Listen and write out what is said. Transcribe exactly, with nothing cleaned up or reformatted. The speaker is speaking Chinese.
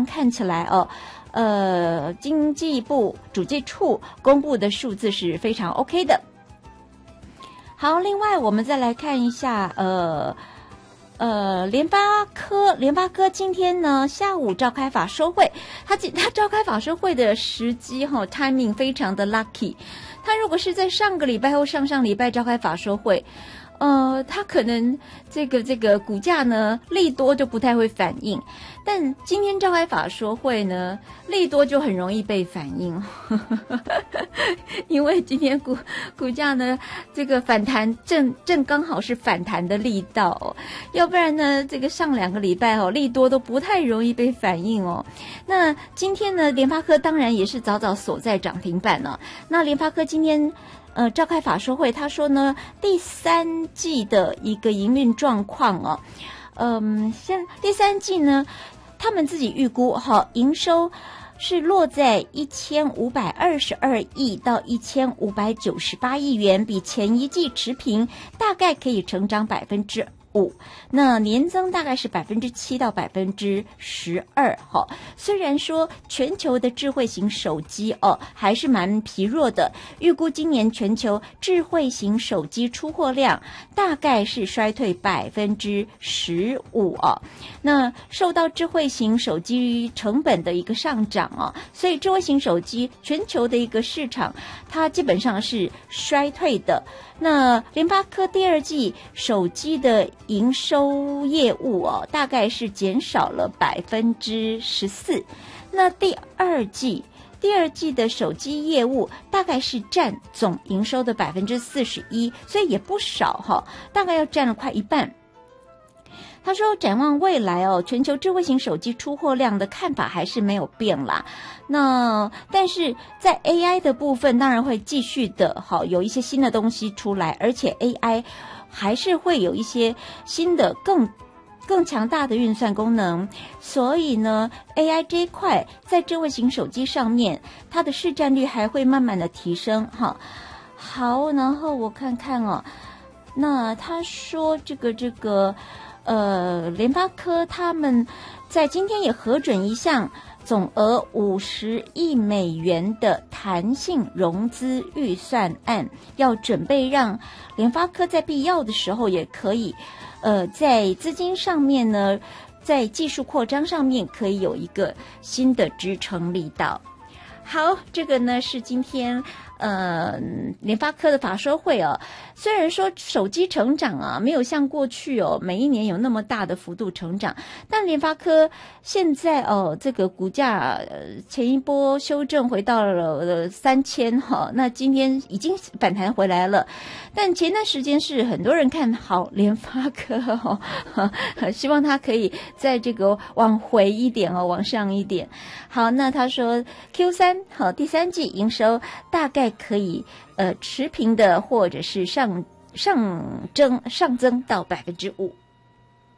上看起来哦，呃，经济部主计处公布的数字是非常 OK 的。好，另外我们再来看一下，呃。呃，联发科，联发科今天呢下午召开法说会，他他召开法说会的时机哈、哦、timing 非常的 lucky。他如果是在上个礼拜或上上礼拜召开法说会，呃，他可能这个这个股价呢利多就不太会反应，但今天召开法说会呢，利多就很容易被反应，因为今天股股价呢这个反弹正正刚好是反弹的力道、哦，要不然呢这个上两个礼拜哦利多都不太容易被反应哦。那今天呢联发科当然也是早早锁在涨停板了、哦，那联发科今天。呃，召开法说会，他说呢，第三季的一个营运状况哦，嗯，现第三季呢，他们自己预估哈，营收是落在一千五百二十二亿到一千五百九十八亿元，比前一季持平，大概可以成长百分之五，那年增大概是百分之七到百分之十二哈。虽然说全球的智慧型手机哦还是蛮疲弱的，预估今年全球智慧型手机出货量大概是衰退百分之十五哦。那受到智慧型手机成本的一个上涨哦，所以智慧型手机全球的一个市场它基本上是衰退的。那联发科第二季手机的营收业务哦，大概是减少了百分之十四。那第二季第二季的手机业务大概是占总营收的百分之四十一，所以也不少哈、哦，大概要占了快一半。他说展望未来哦，全球智慧型手机出货量的看法还是没有变啦。那但是在 A I 的部分当然会继续的好，有一些新的东西出来，而且 A I 还是会有一些新的更更强大的运算功能，所以呢 A I 这一块在智慧型手机上面它的市占率还会慢慢的提升哈。好，然后我看看哦，那他说这个这个呃，联发科他们在今天也核准一项总额五十亿美元的弹性融资预算案，要准备让联发科在必要的时候也可以，呃，在资金上面呢，在技术扩张上面可以有一个新的支撑力道。好，这个呢是今天呃联发科的法说会哦。虽然说手机成长啊没有像过去哦每一年有那么大的幅度成长，但联发科现在哦这个股价呃前一波修正回到了三千哈，那今天已经反弹回来了。但前段时间是很多人看好联发科哦，希望它可以在这个往回一点哦，往上一点。好，那他说 Q 三 好第三季营收大概可以呃持平的，或者是上上增上增到百分之五。